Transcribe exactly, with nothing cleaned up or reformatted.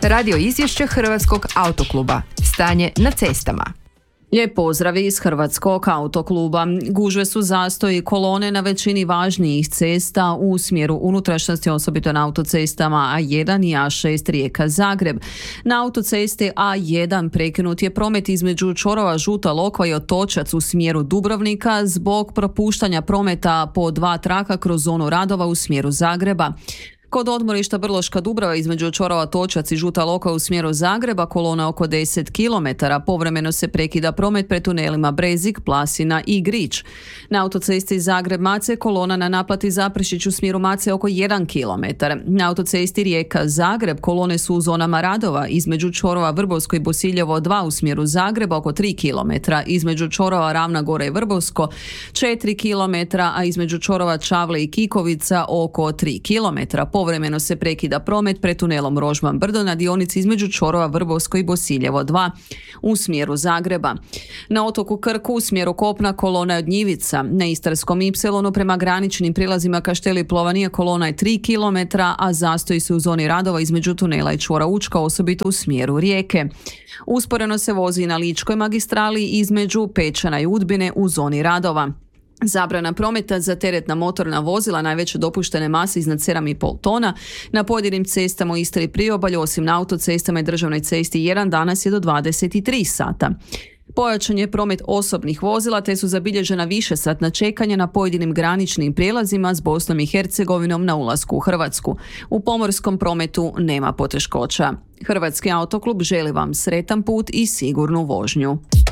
Radio izvješće Hrvatskog autokluba. Stanje na cestama. Lijep pozdrav iz Hrvatskog autokluba. Gužve su zastoji kolone na većini važnijih cesta u smjeru unutrašnjosti, osobito na autocestama A jedan i A šest Rijeka-Zagreb. Na autocesti A jedan prekinut je promet između čvorova Žuta Lokva i Otočac u smjeru Dubrovnika zbog propuštanja prometa po dva traka kroz zonu radova u smjeru Zagreba. Kod odmorišta Brloška Dubrava između čvorova Točac i Žuta Lokva u smjeru Zagreba kolona oko deset kilometara. Povremeno se prekida promet pred tunelima Brezik, Plasina i Grič. Na autocesti Zagreb-Macelj kolona na naplati Zaprešić u smjeru Macelj oko jedan kilometar. Na autocesti Rijeka-Zagreb kolone su u zonama radova između čvorova Vrbovsko i Bosiljevo dva u smjeru Zagreba oko tri kilometra, između čvorova Ravna Gora i Vrbovsko četiri kilometra, a između čvorova Čavle i Kikovica oko tri kilometra. Povremeno se prekida promet pred tunelom Rožman Brdo na dionici između čvorova Vrbovsko i Bosiljevo dva u smjeru Zagreba. Na otoku Krku u smjeru kopna kolona je od Njivica. Na Istarskom Ipsilonu prema graničnim prilazima Kašteli Plovanija kolona je tri kilometra, a zastoji se u zoni radova između tunela i čvora Učka, osobito u smjeru Rijeke. Usporeno se vozi na Ličkoj magistrali između Pečana i Udbine u zoni radova. Zabrana prometa za teretna motorna vozila najveće dopuštene mase iznad sedam i pol tona na pojedinim cestama u Istri i priobalju, osim na autocestama i državnoj cesti jedan, danas je do dvadeset tri sata. Pojačan je promet osobnih vozila te su zabilježena višesatna čekanja na pojedinim graničnim prijelazima s Bosnom i Hercegovinom na ulasku u Hrvatsku. U pomorskom prometu nema poteškoća. Hrvatski autoklub želi vam sretan put i sigurnu vožnju.